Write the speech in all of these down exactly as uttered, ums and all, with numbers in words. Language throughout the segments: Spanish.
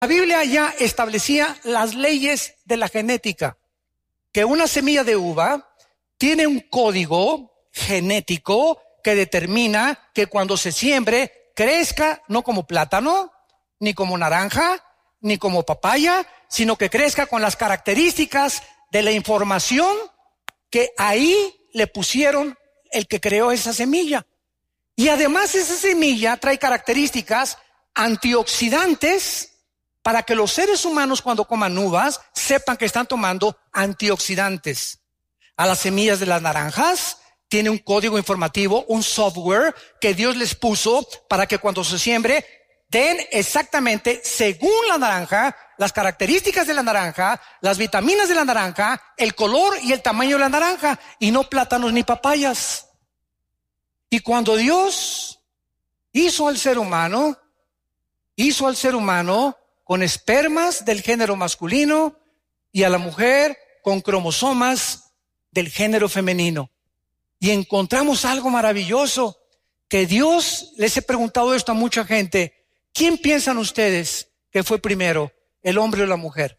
La Biblia ya establecía las leyes de la genética, que una semilla de uva tiene un código genético que determina que cuando se siembre crezca no como plátano, ni como naranja, ni como papaya, sino que crezca con las características de la información que ahí le pusieron el que creó esa semilla. Y además esa semilla trae características antioxidantes para que los seres humanos cuando coman uvas sepan que están tomando antioxidantes. A las semillas de las naranjas tiene un código informativo, un software que Dios les puso para que cuando se siembre den exactamente según la naranja, las características de la naranja, las vitaminas de la naranja, el color y el tamaño de la naranja, y no plátanos ni papayas. Y cuando Dios hizo al ser humano, hizo al ser humano con espermas del género masculino y a la mujer con cromosomas del género femenino. Y encontramos algo maravilloso, que Dios, les he preguntado esto a mucha gente, ¿quién piensan ustedes que fue primero, el hombre o la mujer?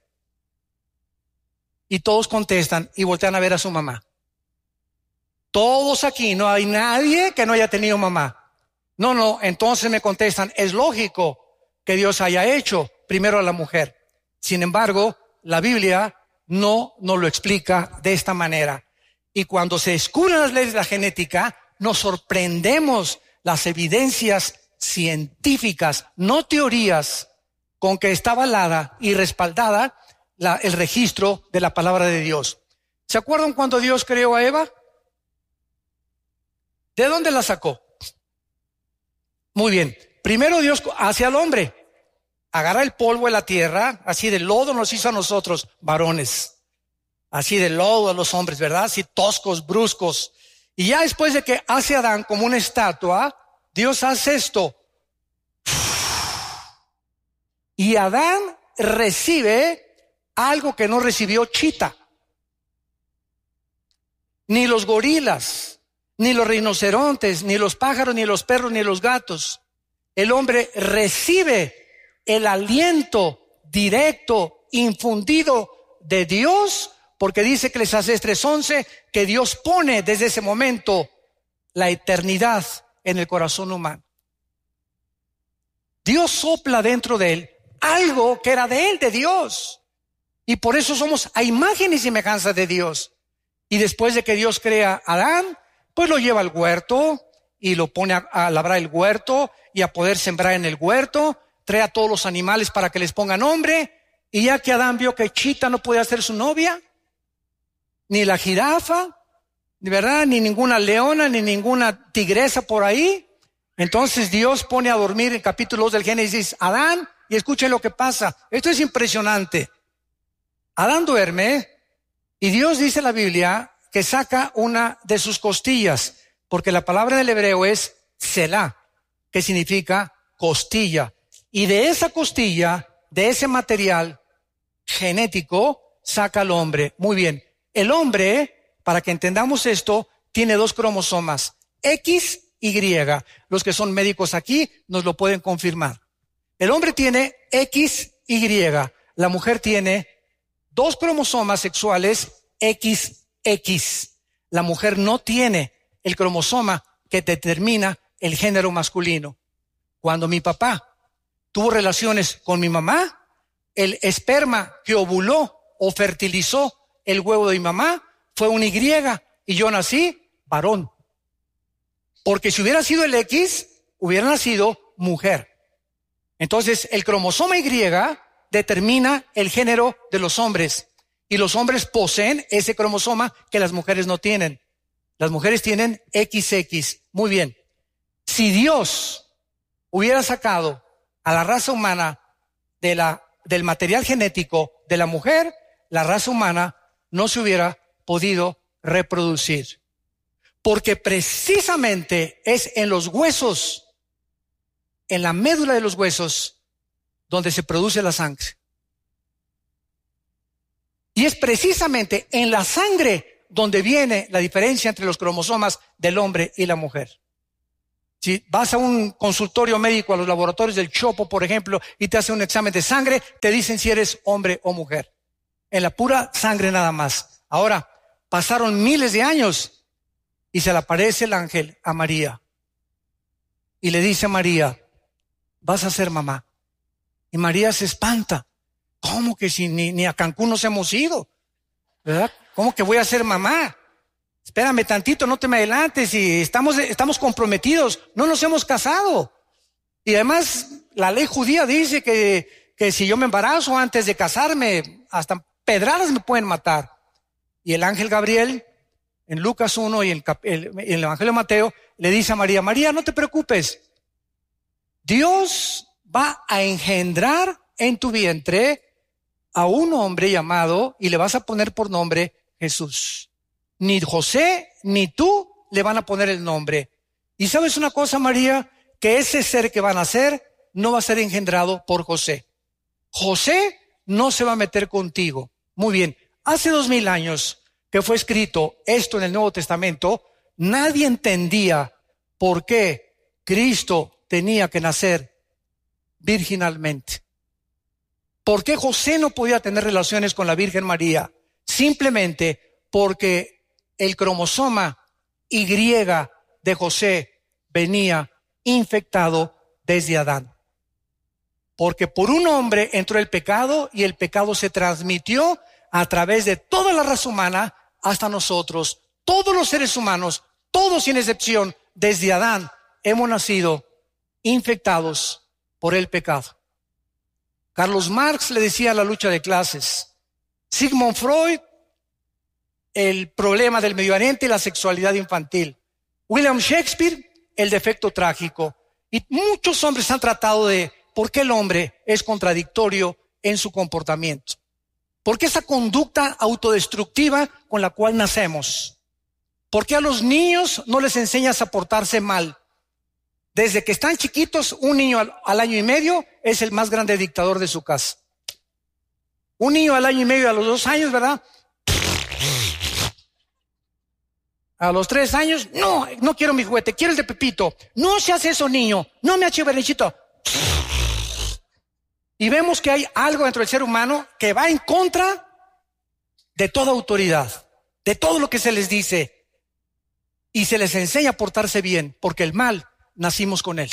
Y todos contestan y voltean a ver a su mamá. Todos aquí, no hay nadie que no haya tenido mamá. No, no, entonces me contestan, es lógico que Dios haya hecho primero a la mujer. Sin embargo, la Biblia no nos lo explica de esta manera. Y cuando se descubren las leyes de la genética, nos sorprendemos las evidencias científicas, no teorías, con que está avalada y respaldada la, el registro de la palabra de Dios. ¿Se acuerdan cuando Dios creó a Eva? ¿De dónde la sacó? Muy bien. Primero Dios hace al hombre. Agarra el polvo de la tierra, así de lodo nos hizo a nosotros, varones. Así de lodo a los hombres, ¿verdad? Así toscos, bruscos. Y ya después de que hace a Adán como una estatua, Dios hace esto. Y Adán recibe algo que no recibió Chita. Ni los gorilas, ni los rinocerontes, ni los pájaros, ni los perros, ni los gatos. El hombre recibe el aliento directo, infundido de Dios, porque dice Eclesiastés tres once que Dios pone desde ese momento la eternidad en el corazón humano. Dios sopla dentro de él algo que era de él, de Dios. Y por eso somos a imagen y semejanza de Dios. Y después de que Dios crea a Adán, pues lo lleva al huerto y lo pone a, a labrar el huerto y a poder sembrar en el huerto. Trae a todos los animales para que les pongan nombre. Y ya que Adán vio que Chita no podía ser su novia, ni la jirafa, de verdad, ni ninguna leona, ni ninguna tigresa por ahí, entonces Dios pone a dormir en capítulo dos del Génesis Adán, y escuchen lo que pasa. Esto es impresionante. Adán duerme y Dios dice en la Biblia que saca una de sus costillas, porque la palabra del hebreo es Selah, que significa costilla. Y de esa costilla, de ese material genético, saca al hombre. Muy bien. El hombre, para que entendamos esto, tiene dos cromosomas, X y Y. Los que son médicos aquí nos lo pueden confirmar. El hombre tiene X y Y. La mujer tiene dos cromosomas sexuales X X. La mujer no tiene el cromosoma que determina el género masculino. Cuando mi papá tuvo relaciones con mi mamá, el esperma que ovuló o fertilizó el huevo de mi mamá fue un Y y yo nací varón. Porque si hubiera sido el X, hubiera nacido mujer. Entonces, el cromosoma Y determina el género de los hombres. Y los hombres poseen ese cromosoma que las mujeres no tienen. Las mujeres tienen X X. Muy bien. Si Dios hubiera sacado a la raza humana de la, del material genético de la mujer, la raza humana no se hubiera podido reproducir. Porque precisamente es en los huesos, en la médula de los huesos, donde se produce la sangre. Y es precisamente en la sangre donde viene la diferencia entre los cromosomas del hombre y la mujer. Si vas a un consultorio médico, a los laboratorios del Chopo, por ejemplo, y te hacen un examen de sangre, te dicen si eres hombre o mujer. En la pura sangre nada más. Ahora, pasaron miles de años y se le aparece el ángel a María. Y le dice a María, vas a ser mamá. Y María se espanta. ¿Cómo que si ni, ni a Cancún nos hemos ido? ¿Verdad? ¿Cómo que voy a ser mamá? Espérame tantito, no te me adelantes, y estamos, estamos comprometidos, no nos hemos casado. Y además, la ley judía dice que, que si yo me embarazo antes de casarme, hasta pedradas me pueden matar. Y el ángel Gabriel, en Lucas uno y en el, el, el Evangelio de Mateo, le dice a María, María, no te preocupes, Dios va a engendrar en tu vientre a un hombre llamado, y le vas a poner por nombre Jesús. Ni José ni tú le van a poner el nombre. Y sabes una cosa, María, que ese ser que van a nacer no va a ser engendrado por José. José no se va a meter contigo. Muy bien, hace dos mil años que fue escrito esto en el Nuevo Testamento, nadie entendía por qué Cristo tenía que nacer virginalmente. ¿Por qué José no podía tener relaciones con la Virgen María? Simplemente porque el cromosoma Y de José venía infectado desde Adán. Porque por un hombre entró el pecado, y el pecado se transmitió a través de toda la raza humana hasta nosotros. Todos los seres humanos, todos sin excepción, desde Adán, hemos nacido infectados por el pecado. Carlos Marx le decía la lucha de clases. Sigmund Freud, el problema del Medio Oriente y la sexualidad infantil. William Shakespeare, el defecto trágico. Y muchos hombres han tratado de por qué el hombre es contradictorio en su comportamiento. ¿Por qué esa conducta autodestructiva con la cual nacemos? ¿Por qué a los niños no les enseñas a portarse mal? Desde que están chiquitos, un niño al, al año y medio es el más grande dictador de su casa. Un niño al año y medio, a los dos años, ¿verdad? A los tres años, no, no quiero mi juguete, quiero el de Pepito. No se hace eso, niño, no me hache berrinchito. Y vemos que hay algo dentro del ser humano que va en contra de toda autoridad, de todo lo que se les dice. Y se les enseña a portarse bien, porque el mal nacimos con él.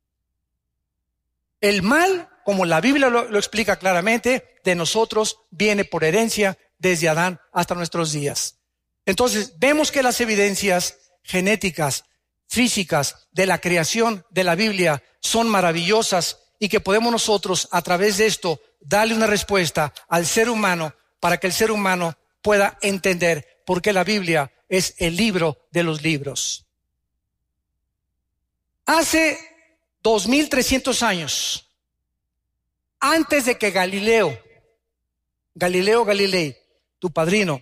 El mal, como la Biblia lo, lo explica claramente, de nosotros viene por herencia desde Adán hasta nuestros días. Entonces, vemos que las evidencias genéticas, físicas de la creación de la Biblia son maravillosas, y que podemos nosotros, a través de esto, darle una respuesta al ser humano para que el ser humano pueda entender por qué la Biblia es el libro de los libros. Hace dos mil trescientos años, antes de que Galileo, Galileo Galilei, tu padrino,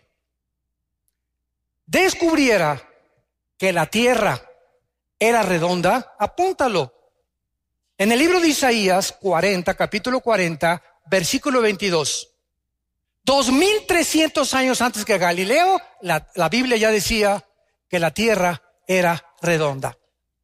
descubriera que la tierra era redonda, apúntalo. En el libro de Isaías cuarenta, capítulo cuarenta, versículo veintidós. Dos mil trescientos años antes que Galileo, la, la Biblia ya decía que la tierra era redonda.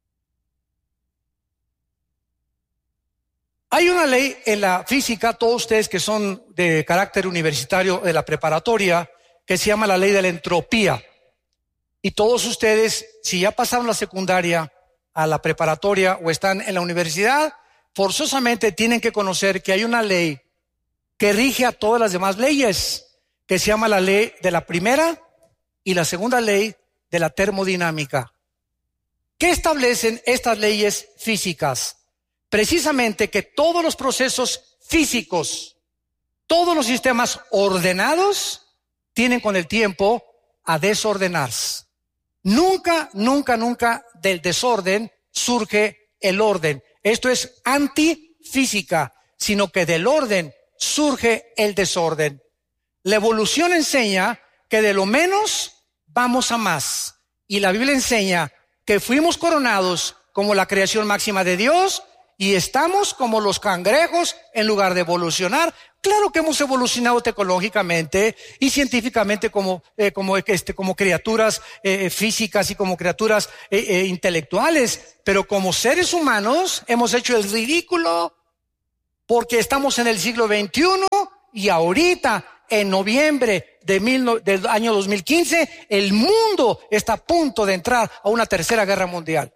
Hay una ley en la física, todos ustedes que son de carácter universitario de la preparatoria, que se llama la ley de la entropía. Y todos ustedes, si ya pasaron la secundaria a la preparatoria o están en la universidad, forzosamente tienen que conocer que hay una ley que rige a todas las demás leyes, que se llama la ley de la primera y la segunda ley de la termodinámica. ¿Qué establecen estas leyes físicas? Precisamente que todos los procesos físicos, todos los sistemas ordenados, tienen con el tiempo a desordenarse. Nunca, nunca, nunca del desorden surge el orden. Esto es antifísica, sino que del orden surge el desorden. La evolución enseña que de lo menos vamos a más. Y la Biblia enseña que fuimos coronados como la creación máxima de Dios Y estamos como los cangrejos en lugar de evolucionar. Claro que hemos evolucionado tecnológicamente y científicamente como, eh, como, este, como criaturas eh, físicas y como criaturas eh, eh, intelectuales, pero como seres humanos hemos hecho el ridículo porque estamos en el siglo veintiuno y ahorita, en noviembre de mil, del año dos mil quince, el mundo está a punto de entrar a una tercera guerra mundial.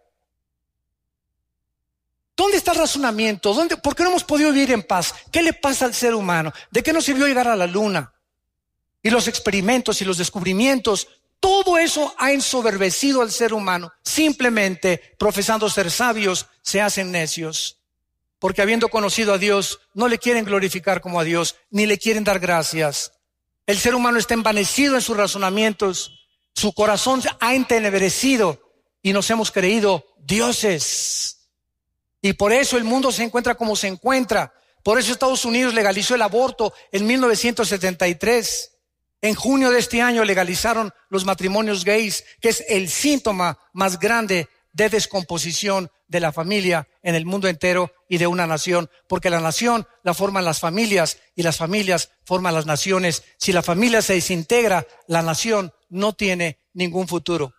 ¿Dónde está el razonamiento? ¿Dónde, ¿Por qué no hemos podido vivir en paz? ¿Qué le pasa al ser humano? ¿De qué nos sirvió llegar a la luna? Y los experimentos y los descubrimientos, todo eso ha ensoberbecido al ser humano. Simplemente, profesando ser sabios, se hacen necios. Porque habiendo conocido a Dios, no le quieren glorificar como a Dios, ni le quieren dar gracias. El ser humano está envanecido en sus razonamientos. Su corazón se ha entenebrecido y nos hemos creído dioses. Y por eso el mundo se encuentra como se encuentra. Por eso Estados Unidos legalizó el aborto en mil novecientos setenta y tres. En junio de este año legalizaron los matrimonios gays, que es el síntoma más grande de descomposición de la familia en el mundo entero y de una nación. Porque la nación la forman las familias y las familias forman las naciones. Si la familia se desintegra, la nación no tiene ningún futuro.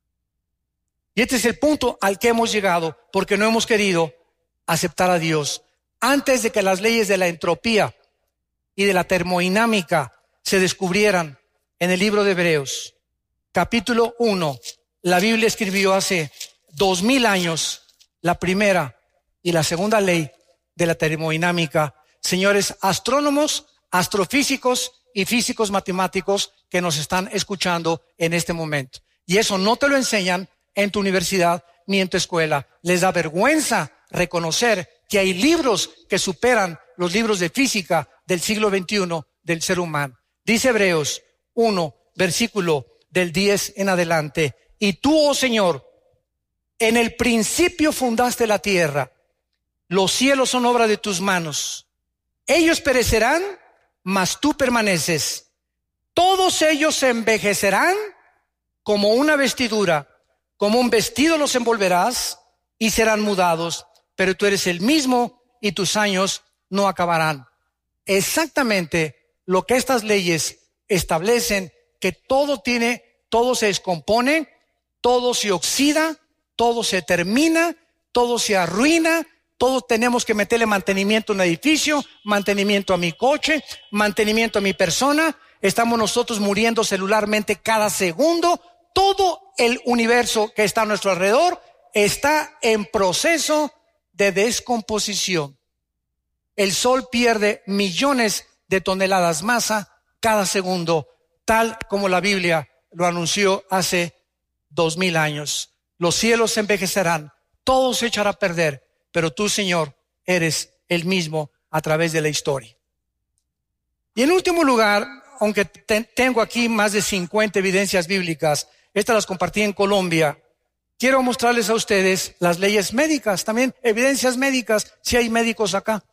Y este es el punto al que hemos llegado porque no hemos querido aceptar a Dios. Antes de que las leyes de la entropía y de la termodinámica se descubrieran en el libro de Hebreos, capítulo uno, la Biblia escribió hace dos mil años la primera y la segunda ley de la termodinámica. Señores astrónomos, astrofísicos y físicos matemáticos que nos están escuchando en este momento. Y eso no te lo enseñan en tu universidad ni en tu escuela. Les da vergüenza reconocer que hay libros que superan los libros de física del siglo veintiuno del ser humano. Dice Hebreos uno, versículo del diez en adelante: y tú, oh Señor, en el principio fundaste la tierra, los cielos son obra de tus manos. Ellos perecerán, mas tú permaneces. Todos ellos se envejecerán como una vestidura. Como un vestido los envolverás y serán mudados, pero tú eres el mismo y tus años no acabarán. Exactamente lo que estas leyes establecen, que todo tiene, todo se descompone, todo se oxida, todo se termina, todo se arruina, todo tenemos que meterle mantenimiento a un edificio, mantenimiento a mi coche, mantenimiento a mi persona. Estamos nosotros muriendo celularmente cada segundo. Todo el universo que está a nuestro alrededor está en proceso de descomposición. El Sol pierde millones de toneladas masa cada segundo, tal como la Biblia lo anunció hace dos mil años. Los cielos se envejecerán, todo se echará a perder, pero tú, Señor, eres el mismo a través de la historia. Y en último lugar, aunque te, tengo aquí más de cincuenta evidencias bíblicas, estas las compartí en Colombia, quiero mostrarles a ustedes las leyes médicas, también evidencias médicas, si hay médicos acá.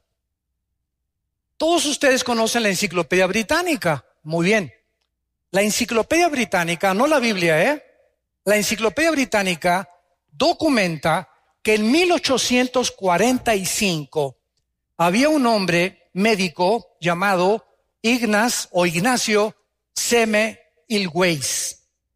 Todos ustedes conocen la Enciclopedia Británica, muy bien. La Enciclopedia Británica, no la Biblia, ¿eh? La Enciclopedia Británica documenta que en mil ochocientos cuarenta y cinco había un hombre médico llamado Ignaz o Ignacio Semmelweis.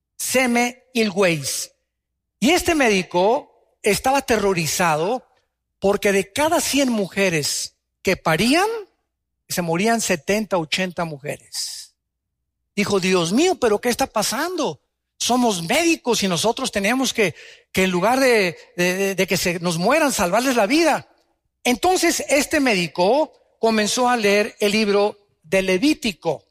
Semmelweis. Y este médico estaba aterrorizado porque de cada cien mujeres que parían, se morían setenta, ochenta mujeres. Dijo, Dios mío, ¿pero qué está pasando? Somos médicos y nosotros tenemos que, que en lugar de, de, de que se nos mueran, salvarles la vida. Entonces este médico comenzó a leer el libro de Levítico,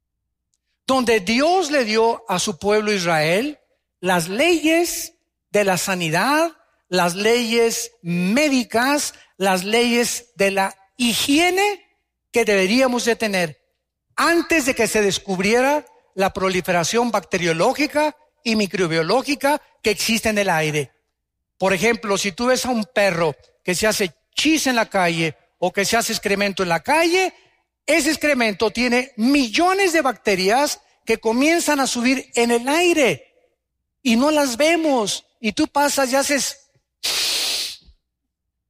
donde Dios le dio a su pueblo Israel las leyes de la sanidad, las leyes médicas, las leyes de la higiene que deberíamos de tener antes de que se descubriera la proliferación bacteriológica y microbiológica que existe en el aire. Por ejemplo, si tú ves a un perro que se hace chis en la calle o que se hace excremento en la calle, ese excremento tiene millones de bacterias que comienzan a subir en el aire y no las vemos. Y tú pasas y haces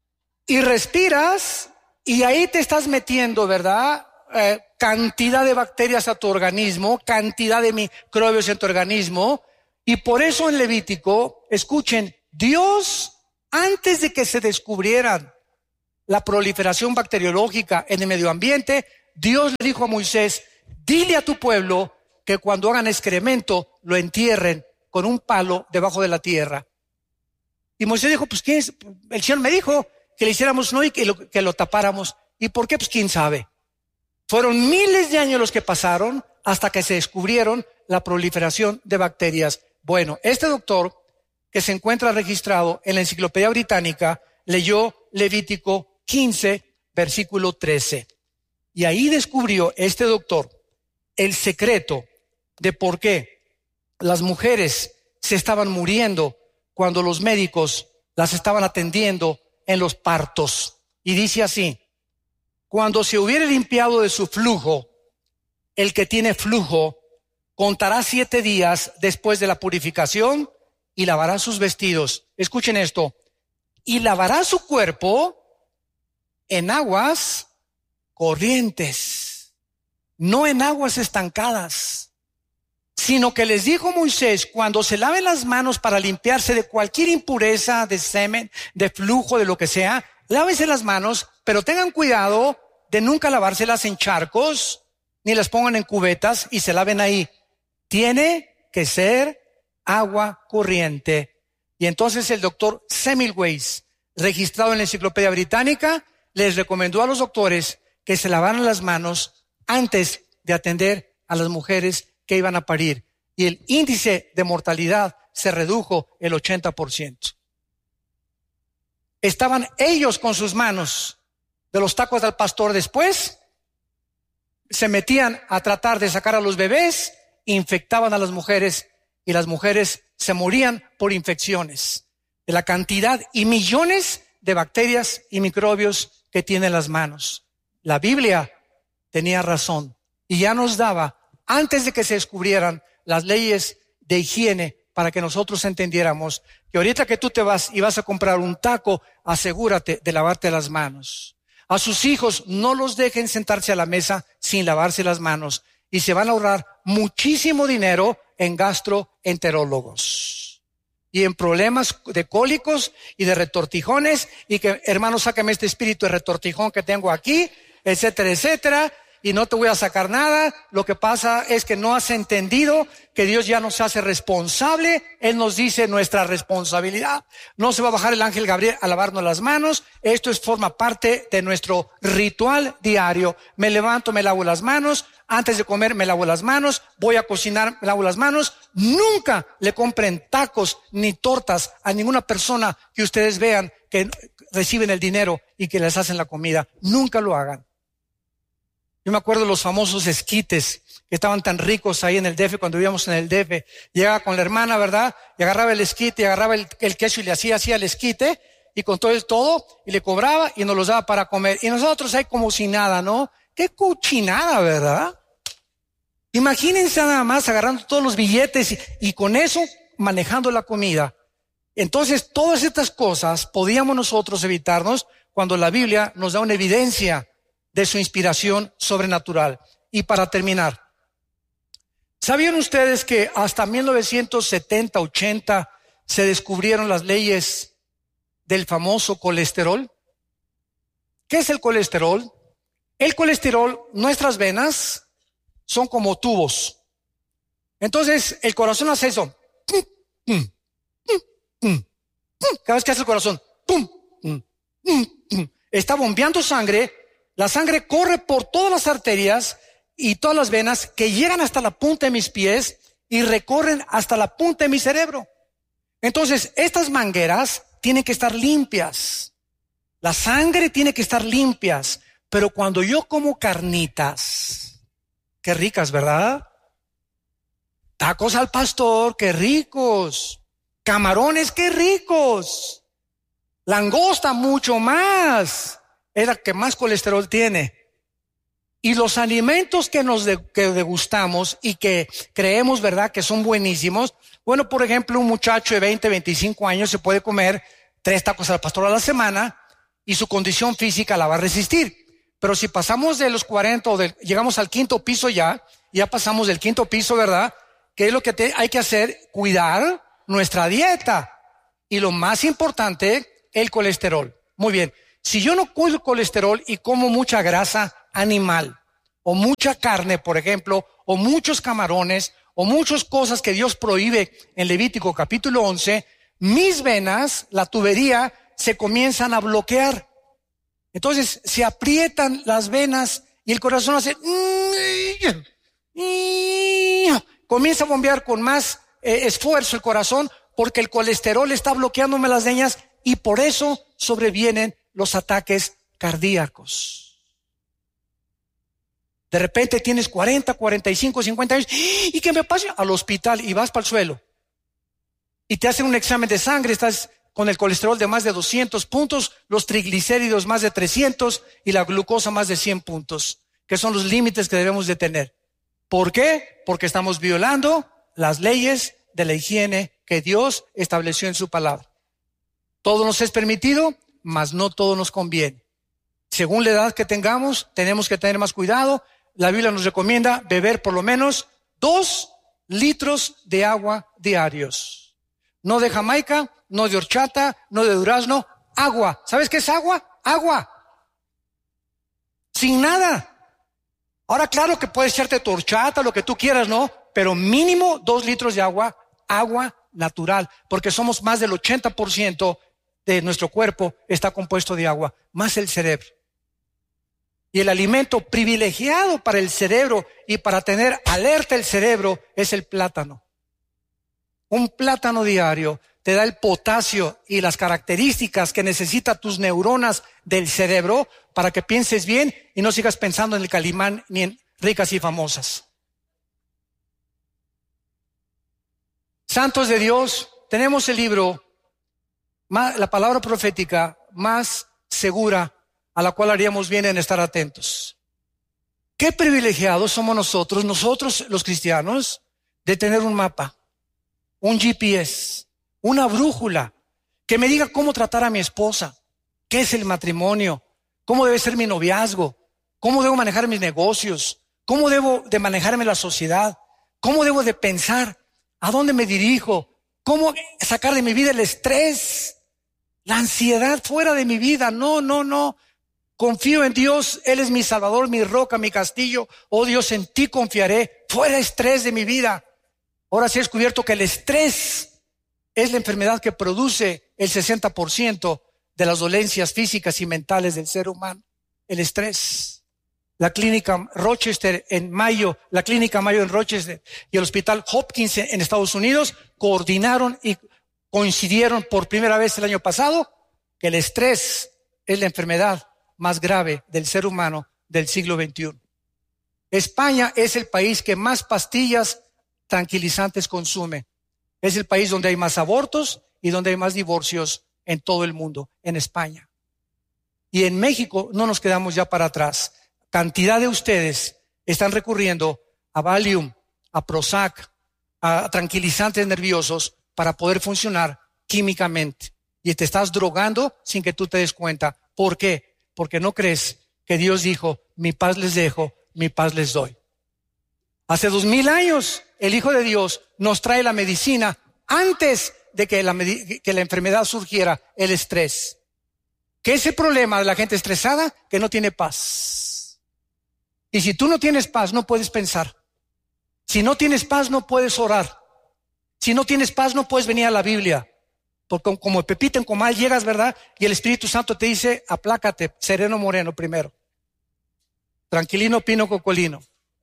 y respiras y ahí te estás metiendo, ¿verdad? Eh, cantidad de bacterias a tu organismo, cantidad de microbios en tu organismo. Y por eso en Levítico, escuchen, Dios, antes de que se descubrieran la proliferación bacteriológica en el medio ambiente, Dios le dijo a Moisés, dile a tu pueblo que cuando hagan excremento lo entierren con un palo debajo de la tierra. Y Moisés dijo, pues ¿quién es? El Señor me dijo que le hiciéramos no y que lo, que lo tapáramos. ¿Y por qué? Pues quién sabe. Fueron miles de años los que pasaron hasta que se descubrieron la proliferación de bacterias. Bueno, este doctor que se encuentra registrado en la Enciclopedia Británica leyó Levítico quince, versículo trece. Y ahí descubrió este doctor el secreto de por qué las mujeres se estaban muriendo cuando los médicos las estaban atendiendo en los partos. Y dice así, cuando se hubiere limpiado de su flujo, el que tiene flujo contará siete días después de la purificación y lavará sus vestidos. Escuchen esto. Y lavará su cuerpo en aguas corrientes, no en aguas estancadas, sino que les dijo Moisés, cuando se laven las manos para limpiarse de cualquier impureza, de semen, de flujo, de lo que sea, lávense las manos, pero tengan cuidado de nunca lavárselas en charcos, ni las pongan en cubetas y se laven ahí. Tiene que ser agua corriente. Y entonces el doctor Semmelweis, registrado en la Enciclopedia Británica, les recomendó a los doctores que se lavaran las manos antes de atender a las mujeres que iban a parir. Y el índice de mortalidad se redujo el ochenta por ciento. Estaban ellos con sus manos de los tacos del pastor después, se metían a tratar de sacar a los bebés, infectaban a las mujeres y las mujeres se morían por infecciones de la cantidad y millones de bacterias y microbios que tienen las manos. La Biblia tenía razón y ya nos daba, antes de que se descubrieran las leyes de higiene, para que nosotros entendiéramos que ahorita que tú te vas y vas a comprar un taco, asegúrate de lavarte las manos. A sus hijos no los dejen sentarse a la mesa sin lavarse las manos y se van a ahorrar muchísimo dinero en gastroenterólogos y en problemas de cólicos y de retortijones y que, hermano, sácame este espíritu de retortijón que tengo aquí, etcétera, etcétera. Y no te voy a sacar nada. Lo que pasa es que no has entendido que Dios ya nos hace responsable. Él nos dice nuestra responsabilidad. No se va a bajar el ángel Gabriel a lavarnos las manos. Esto es, forma parte de nuestro ritual diario. Me levanto, me lavo las manos. Antes de comer me lavo las manos. Voy a cocinar, me lavo las manos. Nunca le compren tacos ni tortas a ninguna persona que ustedes vean que reciben el dinero y que les hacen la comida. Nunca lo hagan. Yo me acuerdo de los famosos esquites que estaban tan ricos ahí en el D F cuando vivíamos en el D F. Llegaba con la hermana, ¿verdad? Y agarraba el esquite, y agarraba el, el queso y le hacía así al esquite y con todo el todo y le cobraba y nos los daba para comer. Y nosotros ahí como si nada, ¿no? Qué cochinada, ¿verdad? Imagínense nada más agarrando todos los billetes y, y con eso manejando la comida. Entonces todas estas cosas podíamos nosotros evitarnos cuando la Biblia nos da una evidencia de su inspiración sobrenatural. Y para terminar, ¿sabían ustedes que hasta mil novecientos setenta, ochenta se descubrieron las leyes del famoso colesterol? ¿Qué es el colesterol? El colesterol, nuestras venas son como tubos. Entonces el corazón hace eso. Cada vez que hace el corazón, está bombeando sangre. La sangre corre por todas las arterias y todas las venas que llegan hasta la punta de mis pies y recorren hasta la punta de mi cerebro. Entonces, estas mangueras tienen que estar limpias. La sangre tiene que estar limpias. Pero cuando yo como carnitas, qué ricas, ¿verdad? Tacos al pastor, qué ricos. Camarones, qué ricos. Langosta, mucho más. Es la que más colesterol tiene. Y los alimentos que nos de, que degustamos y que creemos, ¿verdad?, que son buenísimos. Bueno, por ejemplo, un muchacho de veinte, veinticinco años se puede comer tres tacos al pastor a la semana y su condición física la va a resistir. Pero si pasamos de los cuarenta o de, llegamos al quinto piso ya, ya pasamos del quinto piso, ¿verdad? ¿Qué es lo que te, hay que hacer? Cuidar nuestra dieta. Y lo más importante, el colesterol. Muy bien. Si yo no cuido el colesterol y como mucha grasa animal, o mucha carne, por ejemplo, o muchos camarones, o muchas cosas que Dios prohíbe en Levítico capítulo once, mis venas, la tubería, se comienzan a bloquear. Entonces se aprietan las venas y el corazón hace... Comienza a bombear con más eh, esfuerzo el corazón porque el colesterol está bloqueándome las venas y por eso sobrevienen los ataques cardíacos. De repente tienes cuarenta, cuarenta y cinco, cincuenta años. ¿Y qué me pasa? Al hospital y vas para el suelo. Y te hacen un examen de sangre, estás con el colesterol de más de doscientos puntos, los triglicéridos más de trescientos y la glucosa más de cien puntos, que son los límites que debemos de tener. ¿Por qué? Porque estamos violando las leyes de la higiene que Dios estableció en su palabra. Todo nos es permitido, mas no todo nos conviene. Según la edad que tengamos, tenemos que tener más cuidado. La Biblia nos recomienda beber por lo menos dos litros de agua diarios. No de Jamaica, no de horchata, no de durazno, agua. ¿Sabes qué es agua? Agua. Sin nada. Ahora, claro que puedes echarte tu horchata, lo que tú quieras, ¿no? Pero mínimo dos litros de agua, agua natural, porque somos más del ochenta por ciento de nuestro cuerpo está compuesto de agua, más el cerebro. Y el alimento privilegiado para el cerebro y para tener alerta el cerebro es el plátano. Un plátano diario te da el potasio y las características que necesitan tus neuronas del cerebro para que pienses bien y no sigas pensando en el Calimán ni en ricas y famosas. Santos de Dios, tenemos el libro, la palabra profética más segura a la cual haríamos bien en estar atentos. Qué privilegiados somos nosotros, nosotros los cristianos, de tener un mapa, un G P S, una brújula que me diga cómo tratar a mi esposa, qué es el matrimonio, cómo debe ser mi noviazgo, cómo debo manejar mis negocios, cómo debo de manejarme la sociedad, cómo debo de pensar, a dónde me dirijo, cómo sacar de mi vida el estrés, la ansiedad fuera de mi vida. No, no, no. Confío en Dios, Él es mi Salvador, mi roca, mi castillo. Oh Dios, en ti confiaré. Fuera estrés de mi vida. Ahora sí he descubierto que el estrés es la enfermedad que produce el sesenta por ciento de las dolencias físicas y mentales del ser humano. El estrés. La clínica Rochester en Mayo, la clínica Mayo en Rochester y el hospital Hopkins en Estados Unidos coordinaron y coincidieron por primera vez el año pasado que el estrés es la enfermedad más grave del ser humano del siglo veintiuno. España es el país que más pastillas tranquilizantes consume. Es el país donde hay más abortos y donde hay más divorcios en todo el mundo, en España. Y en México no nos quedamos ya para atrás. Cantidad de ustedes están recurriendo a Valium, a Prozac, a tranquilizantes nerviosos para poder funcionar químicamente. Y te estás drogando sin que tú te des cuenta. ¿Por qué? Porque no crees que Dios dijo, mi paz les dejo, mi paz les doy. Hace dos mil años el Hijo de Dios nos trae la medicina antes de que la, que la enfermedad surgiera, el estrés. ¿Qué es el problema de la gente estresada? Que no tiene paz. Y si tú no tienes paz, no puedes pensar. Si no tienes paz, no puedes orar. Si no tienes paz, no puedes venir a la Biblia. Porque como Pepita en Comal llegas, ¿verdad? Y el Espíritu Santo te dice, aplácate, sereno moreno primero. Tranquilino pino cocolino.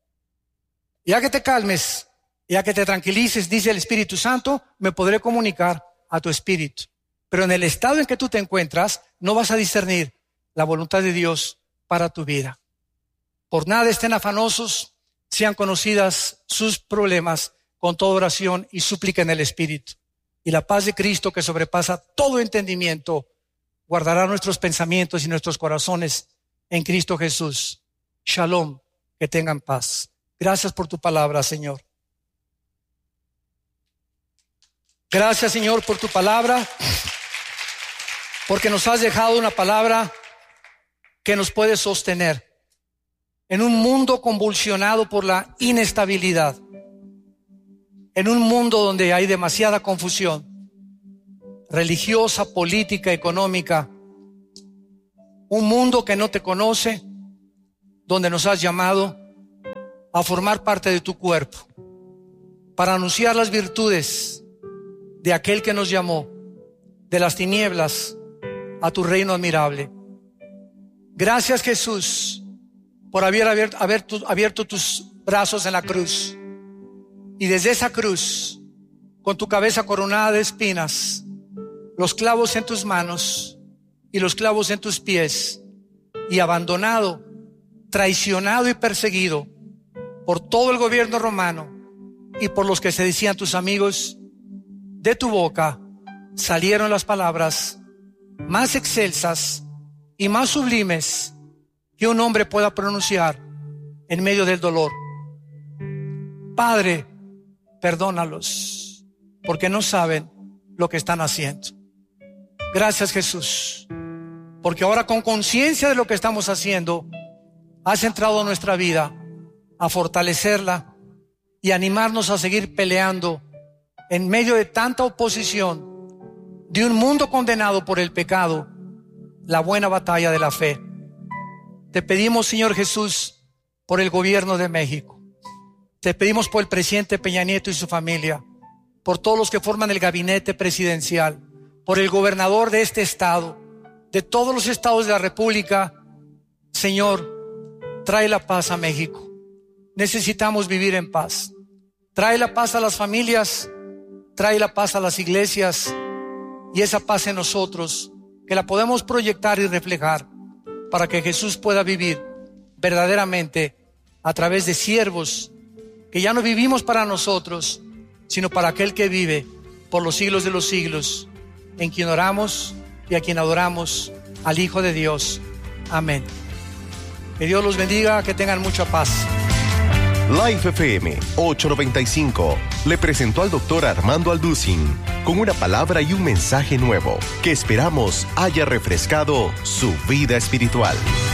Ya que te calmes, ya que te tranquilices, dice el Espíritu Santo, me podré comunicar a tu espíritu. Pero en el estado en que tú te encuentras, no vas a discernir la voluntad de Dios para tu vida. Por nada estén afanosos, sean conocidas sus problemas con toda oración y súplica en el Espíritu. Y la paz de Cristo, que sobrepasa todo entendimiento, guardará nuestros pensamientos y nuestros corazones en Cristo Jesús. Shalom, que tengan paz. Gracias por tu palabra, Señor. Gracias, Señor, por tu palabra. porque nos has dejado una palabra que nos puede sostener en un mundo convulsionado por la inestabilidad, en un mundo donde hay demasiada confusión religiosa, política, económica, un mundo que no te conoce, donde nos has llamado a formar parte de tu cuerpo para anunciar las virtudes de aquel que nos llamó de las tinieblas a tu reino admirable. Gracias, Jesús, por haber abierto, abierto, abierto tus brazos en la cruz, y desde esa cruz, con tu cabeza coronada de espinas, los clavos en tus manos y los clavos en tus pies, y abandonado, traicionado y perseguido por todo el gobierno romano y por los que se decían tus amigos, de tu boca salieron las palabras más excelsas y más sublimes que un hombre pueda pronunciar en medio del dolor. Padre, perdónalos, porque no saben lo que están haciendo. Gracias, Jesús, porque ahora, con conciencia de lo que estamos haciendo, has entrado a nuestra vida a fortalecerla y animarnos a seguir peleando en medio de tanta oposición de un mundo condenado por el pecado, la buena batalla de la fe. Te pedimos, Señor Jesús, por el gobierno de México. Te pedimos por el presidente Peña Nieto y su familia, por todos los que forman el gabinete presidencial, por el gobernador de este estado, de todos los estados de la República. Señor, trae la paz a México. Necesitamos vivir en paz. Trae la paz a las familias, trae la paz a las iglesias, y esa paz en nosotros, que la podemos proyectar y reflejar para que Jesús pueda vivir verdaderamente a través de siervos que ya no vivimos para nosotros, sino para aquel que vive por los siglos de los siglos, en quien oramos y a quien adoramos, al Hijo de Dios. Amén. Que Dios los bendiga, que tengan mucha paz. Life F M ochocientos noventa y cinco le presentó al doctor Armando Alducin con una palabra y un mensaje nuevo que esperamos haya refrescado su vida espiritual.